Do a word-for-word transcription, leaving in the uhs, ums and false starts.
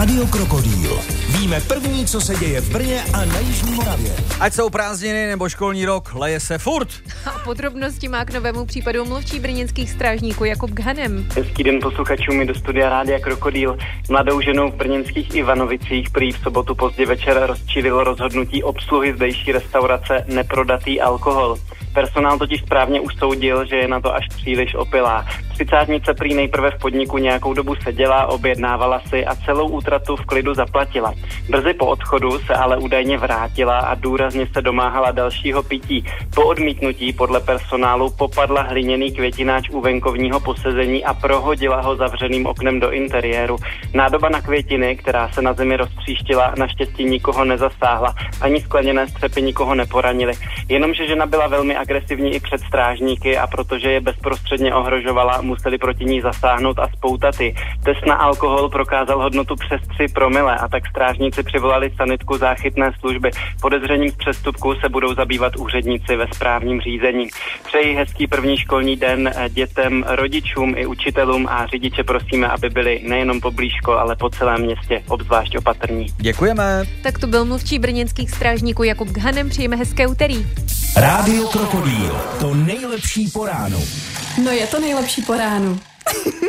Rádio Krokodýl. Víme první, co se děje v Brně a na Jižní Moravě. Ať jsou prázdniny nebo školní rok, leje se furt. A podrobnosti má k novému případu mluvčí brněnských strážníků Jakub Ghanem. Hezký den posluchačům i do studia Rádia Krokodýl. Mladou ženou v brněnských Ivanovicích prý v sobotu pozdě večer rozčílilo rozhodnutí obsluhy zdejší restaurace neprodatý alkohol. Personál totiž správně usoudil, že je na to až příliš opilá. Třicátnice prý nejprve v podniku nějakou dobu seděla, objednávala si a celou útratu v klidu zaplatila. Brzy po odchodu se ale údajně vrátila a důrazně se domáhala dalšího pití. Po odmítnutí podle personálu popadla hliněný květináč u venkovního posezení a prohodila ho zavřeným oknem do interiéru. Nádoba na květiny, která se na zemi roztříštila, naštěstí nikoho nezasáhla. Ani skleněné střepy nikoho neporanily. Jenomže žena byla velmi agresivní i před strážníky a protože je bezprostředně ohrožovala, museli proti ní zasáhnout a spoutat ji. Test na alkohol prokázal hodnotu přes tři promile a tak strážníci přivolali sanitku záchytné služby. Podezřením z přestupku se budou zabývat úředníci ve správním řízení. Přeji hezký první školní den dětem, rodičům i učitelům a řidiče prosíme, aby byli nejenom poblíž škol, ale po celém městě obzvlášť opatrní. Děkujeme. Tak to byl mluvčí brněnských strážníků Jakub Ghanem, přejeme hezké úterý. Rádio Krokodýl, to nejlepší po ránu. No je to nejlepší po ránu.